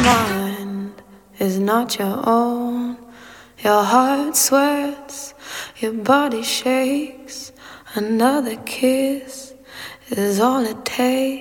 mind is not your own. Your heart sweats, your body shakes. Another kiss is all it takes.